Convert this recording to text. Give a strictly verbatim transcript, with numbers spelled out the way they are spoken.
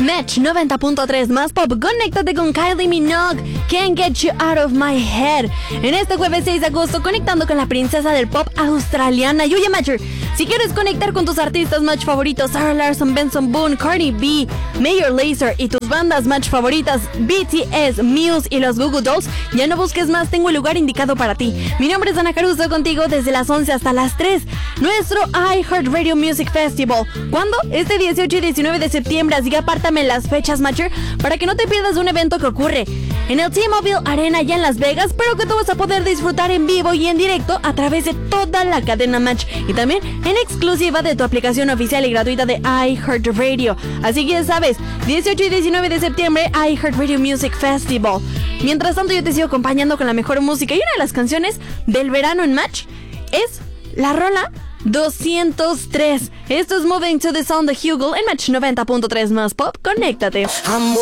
Match noventa punto tres más pop. Conéctate con Kylie Minogue. Can't Get You Out of My Head. En este jueves seis de agosto, conectando con la princesa del pop australiana. Y oye, Matcher, si quieres conectar con tus artistas match favoritos, Sarah Larson, Benson Boone, Cardi B, Major Lazer y tus bandas match favoritas, B T S, Muse y los Goo Goo Dolls, ya no busques más, tengo el lugar indicado para ti. Mi nombre es Ana Caruso, contigo desde las once hasta las tres. Nuestro iHeartRadio Music Festival. ¿Cuándo? Este dieciocho y diecinueve de septiembre, así que apártame las fechas, Matcher, para que no te pierdas un evento que ocurre en el T-Mobile Arena allá en Las Vegas, pero que tú vas a poder disfrutar en vivo y en directo a través de toda la cadena Match y también en exclusiva de tu aplicación oficial y gratuita de iHeartRadio. Así que ya sabes, dieciocho y diecinueve de septiembre, iHeartRadio Music Festival. Mientras tanto, yo te sigo acompañando con la mejor música, y una de las canciones del verano en Match es la rola doscientos tres. Esto es Moving to the Sound de Hugel en Match noventa punto tres más pop. Conéctate.